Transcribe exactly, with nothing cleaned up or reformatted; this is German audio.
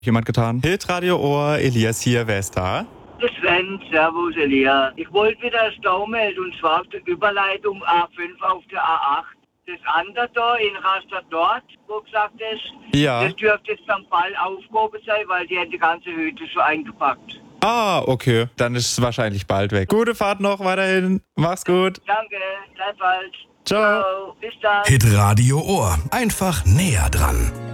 Jemand getan? Hitradio Ohr, Elias hier, wer ist da? Das Sven, servus Elia. Ich wollte wieder eine Stau melden, und zwar auf der Überleitung A fünf auf der A acht. Das andere da in Rastatt dort, wo gesagt ist, Ja. das dürfte jetzt am Ball aufgehoben sein, weil die haben die ganze Hütte schon eingepackt. Ah, okay. Dann ist es wahrscheinlich bald weg. Gute Fahrt noch weiterhin. Mach's gut. Danke, gleichfalls. Ciao. Ciao. Bis dann. Hitradio Ohr. Einfach näher dran.